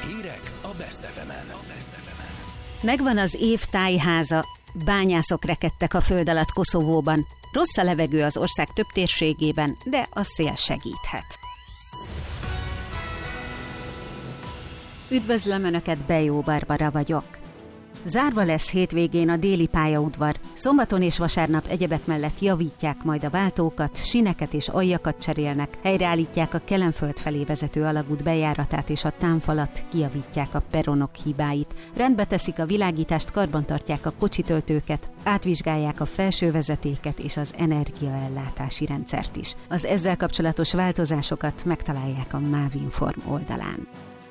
Hírek a Best FM-en. Megvan az év tájháza, bányászok rekedtek a föld alatt Koszovóban. Rossz a levegő az ország több térségében, de a szél segíthet. Üdvözlöm Önöket, Bejó Barbara vagyok. Zárva lesz hétvégén a déli pályaudvar. Szombaton és vasárnap egyebek mellett javítják majd a váltókat, sineket és aljakat cserélnek, helyreállítják a Kelenföld felé vezető alagút bejáratát és a támfalat, kijavítják a peronok hibáit, rendbe teszik a világítást, karbantartják a kocsitöltőket, átvizsgálják a felső vezetéket és az energiaellátási rendszert is. Az ezzel kapcsolatos változásokat megtalálják a Mávinform oldalán.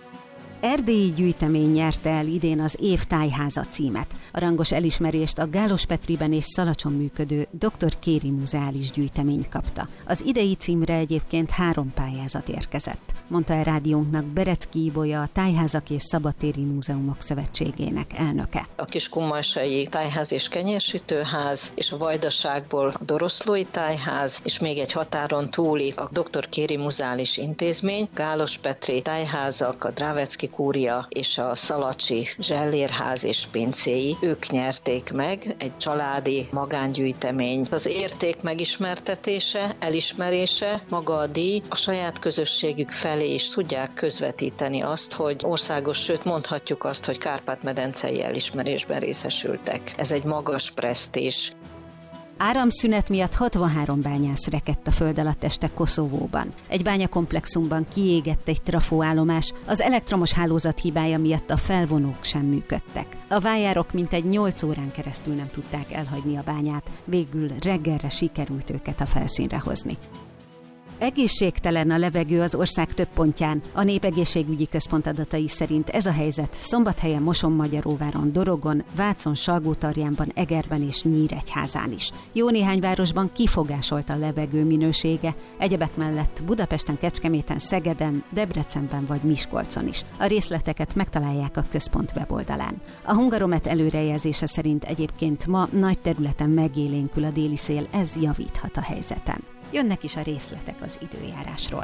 Erdélyi gyűjtemény nyerte el idén az év tájháza címet. A rangos elismerést a Gálospetriben és Szalacson működő Dr. Kéri Muzeális Gyűjtemény kapta. Az idei címre egyébként 3 pályázat érkezett, mondta el rádiónknak Berecki Ibolya, a Tájházak és Szabadtéri Múzeumok Szövetségének elnöke. A Kiskunmalsai Tájház és Kenyérsütőház, és a Vajdaságból a Doroszlói Tájház, és még egy határon túli a Dr. Kéri Muzeális Intézmény, Gálospetri Tájházak, a Drávecki Kúria és a Szalacsi Zsellérház és pincéi, ők nyerték meg, egy családi magángyűjtemény. Az érték megismertetése, elismerése, maga a díj, a saját közösségük felé is tudják közvetíteni azt, hogy országos, sőt mondhatjuk azt, hogy Kárpát-medencei elismerésben részesültek. Ez egy magas presztízs. Áramszünet miatt 63 bányász rekedt a föld alatt este Koszovóban. Egy bányakomplexumban kiégett egy trafóállomás, az elektromos hálózat hibája miatt a felvonók sem működtek. A vájárok mintegy 8 órán keresztül nem tudták elhagyni a bányát, végül reggelre sikerült őket a felszínre hozni. Egészségtelen a levegő az ország több pontján. A Népegészségügyi Központ adatai szerint ez a helyzet Szombathelyen, Mosonmagyaróváron, Dorogon, Vácon, Salgótarjánban, Egerben és Nyíregyházán is. Jó néhány városban kifogásolt a levegő minősége, egyebek mellett Budapesten, Kecskeméten, Szegeden, Debrecenben vagy Miskolcon is. A részleteket megtalálják a központ weboldalán. A Hungaromet előrejelzése szerint egyébként ma nagy területen megélénkül a déli szél, ez javíthat a helyzeten. Jönnek is a részletek az időjárásról.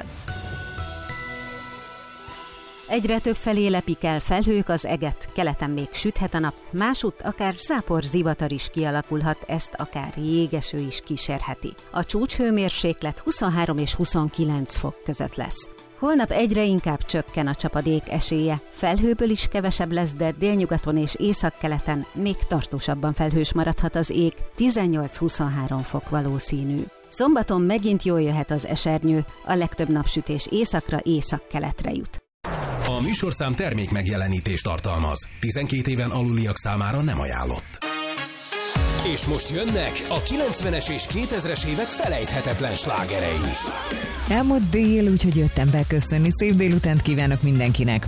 Egyre több felé lepik el felhők az eget, keleten még süthet a nap, másutt akár zápor-zivatar is kialakulhat, ezt akár jégeső is kísérheti. A csúcshőmérséklet 23 és 29 fok között lesz. Holnap egyre inkább csökken a csapadék esélye, felhőből is kevesebb lesz, de délnyugaton és északkeleten még tartósabban felhős maradhat az ég, 18-23 fok valószínű. Szombaton megint jól jöhet az esernyő, a legtöbb napsütés északra, észak-keletre jut. A műsorszám termék megjelenítést tartalmaz. 12 éven aluliak számára nem ajánlott. És most jönnek a 90-es és 2000-es évek felejthetetlen slágerei. Elmúlt dél, úgyhogy jöttem beköszönni. Szép délutánt kívánok mindenkinek.